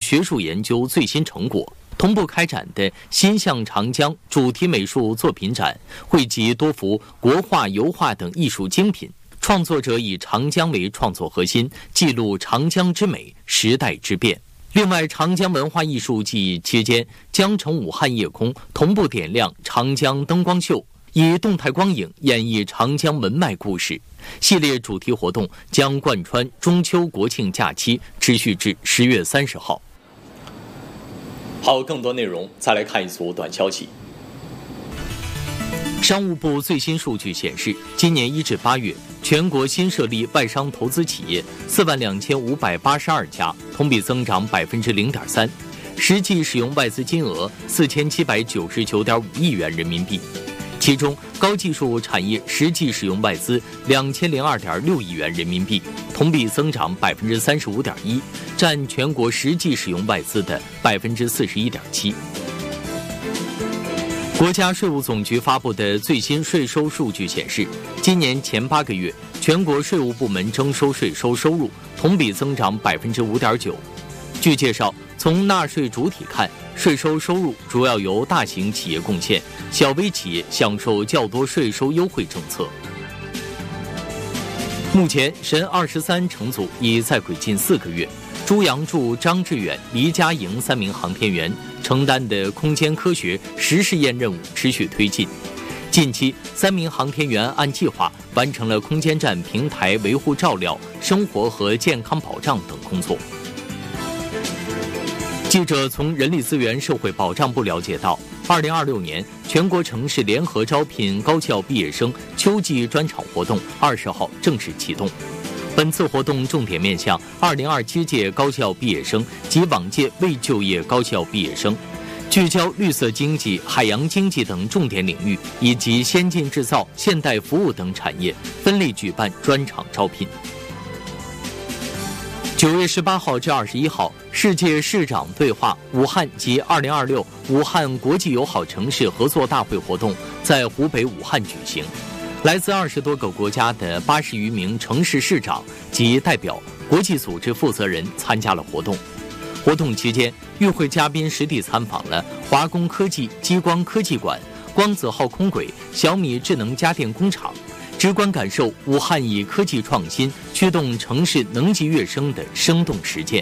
学术研究最新成果。同步开展的心向长江主题美术作品展，汇集多幅国画、油画等艺术精品。创作者以长江为创作核心，记录长江之美、时代之变。另外，长江文化艺术季期间，江城武汉夜空同步点亮长江灯光秀，以动态光影演绎长江文脉故事。系列主题活动将贯穿中秋国庆假期，持续至10月30号。好，更多内容再来看一组短消息。商务部最新数据显示，今年1至8月，全国新设立外商投资企业42582家，同比增长0.3%，实际使用外资金额4799.5亿元人民币。其中，高技术产业实际使用外资2002.6亿元人民币，同比增长35.1%，占全国实际使用外资的41.7%。国家税务总局发布的最新税收数据显示，今年前8个月，全国税务部门征收税收收入同比增长5.9%。据介绍，从纳税主体看，税收收入主要由大型企业贡献，小微企业享受较多税收优惠政策。目前，神23乘组已在轨近4个月，朱杨柱、张志远、黎家营3名航天员承担的空间科学实试验任务持续推进。近期，3名航天员按计划完成了空间站平台维护照料、生活和健康保障等工作。记者从人力资源社会保障部了解到，2026年全国城市联合招聘高校毕业生秋季专场活动20号正式启动。本次活动重点面向2027届高校毕业生及往届未就业高校毕业生，聚焦绿色经济、海洋经济等重点领域，以及先进制造、现代服务等产业，分类举办专场招聘。9月18号至21号，世界市长对话武汉及2026武汉国际友好城市合作大会活动在湖北武汉举行。来自20多个国家的80余名城市市长及代表、国际组织负责人参加了活动。活动期间，与会嘉宾实地参访了华工科技激光科技馆、光子号空轨、小米智能家电工厂，直观感受武汉以科技创新驱动城市能级跃升的生动实践。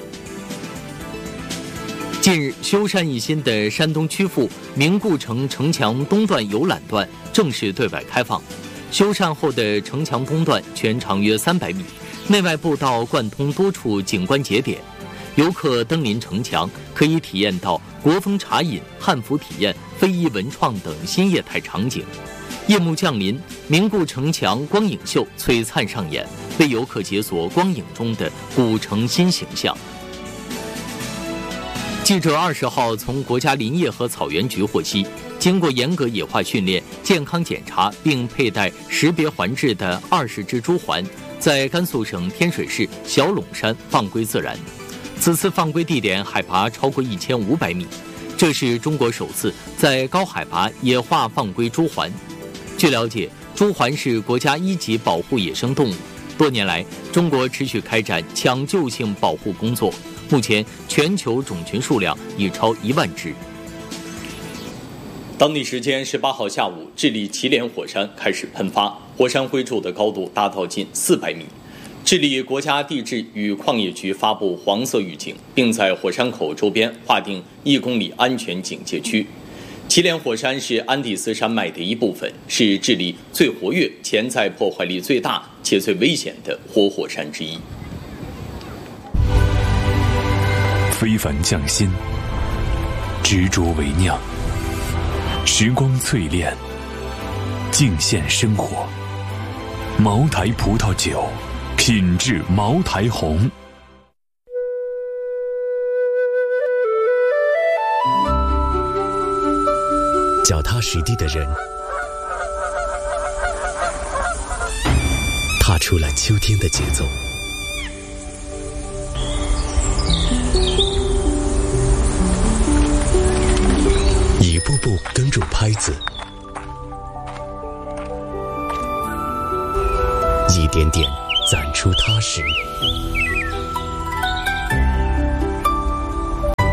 近日，修缮一新的山东曲阜明固城城墙东段游览段正式对外开放。修缮后的城墙东段全长约300米，内外步道贯通多处景观节点。游客登临城墙，可以体验到国风茶饮、汉服体验、非遗文创等新业态场景。夜幕降临，明固城墙光影秀璀璨上演，为游客解锁光影中的古城新形象。记者20号从国家林业和草原局获悉，经过严格野化训练、健康检查并佩戴识别环质的20只猪环，在甘肃省天水市小陇山放归自然。此次放归地点海拔超过1500米，这是中国首次在高海拔野化放归猪环。据了解，猪环是国家1级保护野生动物。多年来，中国持续开展抢救性保护工作，目前全球种群数量已超1万只。当地时间18号下午，智利祁连火山开始喷发，火山灰柱的高度达到近400米。智利国家地质与矿业局发布黄色预警，并在火山口周边划定1公里安全警戒区。祁连火山是安第斯山脉的一部分，是智利最活跃、潜在破坏力最大且最危险的活火山之一。 非凡匠心，执着为酿，时光淬炼，敬献生活。茅台葡萄酒，品质茅台红。 脚踏实地的人，踏出了秋天的节奏。一步步跟住拍子，一点点攒出踏实。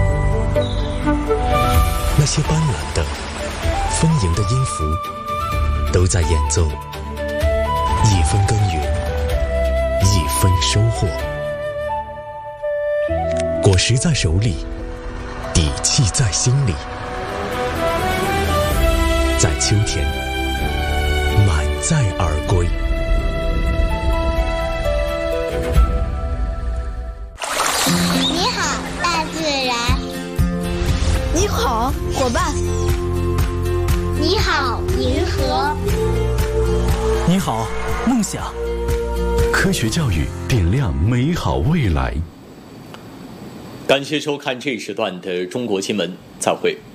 切斑斓的丰盈的音符，都在演奏一分耕耘一分收获。果实在手里，底气在心里，在秋天满载而归。 你好，大自然。 你好，伙伴。 你好，银河。 你好，梦想。 科学教育点亮美好未来。 感谢收看这一时段的中国新闻，再会。